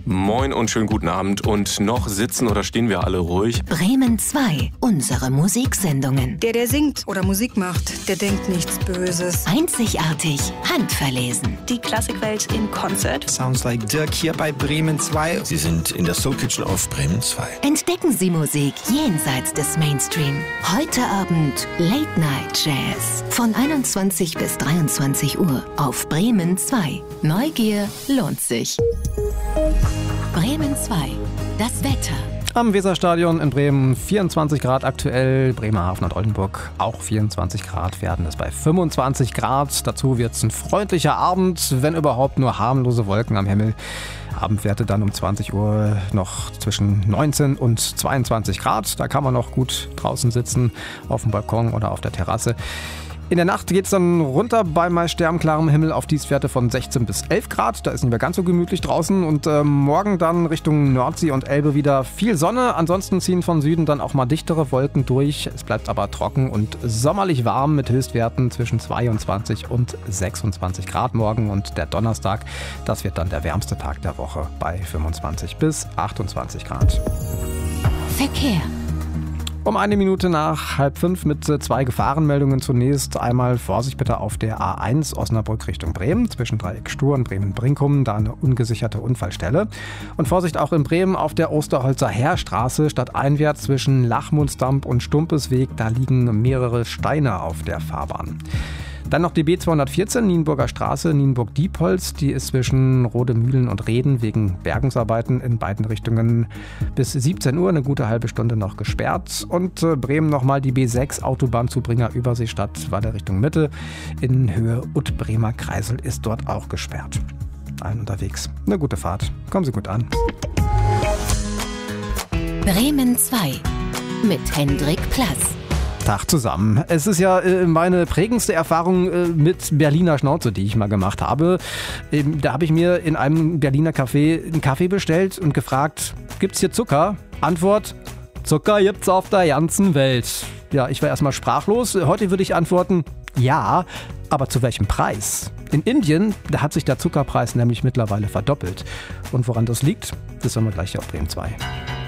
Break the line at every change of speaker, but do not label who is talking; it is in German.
Moin und schönen guten Abend. Und noch sitzen oder stehen wir alle ruhig?
Bremen 2, unsere Musiksendungen.
Der singt oder Musik macht, der denkt nichts Böses.
Einzigartig, handverlesen.
Die Klassikwelt in Concert.
Sounds like Dirk hier bei Bremen 2.
Sie sind in der Soul Kitchen auf Bremen 2.
Entdecken Sie Musik jenseits des Mainstream. Heute Abend Late Night Jazz. Von 21 bis 23 Uhr auf Bremen 2. Neugier lohnt sich. Bremen 2, das Wetter.
Am Weserstadion in Bremen 24 Grad aktuell, Bremerhaven und Oldenburg auch 24 Grad, werden es bei 25 Grad. Dazu wird es ein freundlicher Abend, wenn überhaupt nur harmlose Wolken am Himmel. Abendwerte dann um 20 Uhr noch zwischen 19 und 22 Grad. Da kann man noch gut draußen sitzen, auf dem Balkon oder auf der Terrasse. In der Nacht geht es dann runter bei meist sternklarem Himmel auf Tiefstwerte von 16 bis 11 Grad. Da ist nicht mehr ganz so gemütlich draußen. Und morgen dann Richtung Nordsee und Elbe wieder viel Sonne. Ansonsten ziehen von Süden dann auch mal dichtere Wolken durch. Es bleibt aber trocken und sommerlich warm mit Höchstwerten zwischen 22 und 26 Grad morgen. Und der Donnerstag, das wird dann der wärmste Tag der Woche bei 25 bis 28 Grad.
Verkehr.
Um 1 Minute nach 4:30 mit 2 Gefahrenmeldungen zunächst. Einmal Vorsicht bitte auf der A1 Osnabrück Richtung Bremen, zwischen Dreieck Stur und Bremen-Brinkum, da eine ungesicherte Unfallstelle. Und Vorsicht auch in Bremen auf der Osterholzer Heerstraße, stadteinwärts zwischen Lachmundsdamp und Stumpesweg, da liegen mehrere Steine auf der Fahrbahn. Dann noch die B214, Nienburger Straße, Nienburg-Diepholz. Die ist zwischen Rodemühlen und Reden wegen Bergungsarbeiten in beiden Richtungen bis 17 Uhr, eine gute halbe Stunde noch gesperrt. Und Bremen nochmal die B6, Autobahnzubringer Überseestadt, weiter Richtung Mitte. In Höhe Ut-Bremer Kreisel ist dort auch gesperrt. Allen unterwegs. Eine gute Fahrt. Kommen Sie gut an.
Bremen 2 mit Hendrik Plass.
Tag zusammen. Es ist ja meine prägendste Erfahrung mit Berliner Schnauze, die ich mal gemacht habe. Da habe ich mir in einem Berliner Café einen Kaffee bestellt und gefragt, gibt's hier Zucker? Antwort, Zucker gibt's auf der ganzen Welt. Ja, ich war erstmal sprachlos. Heute würde ich antworten, ja, aber zu welchem Preis? In Indien, da hat sich der Zuckerpreis nämlich mittlerweile verdoppelt. Und woran das liegt, das hören wir gleich hier auf Bremen 2.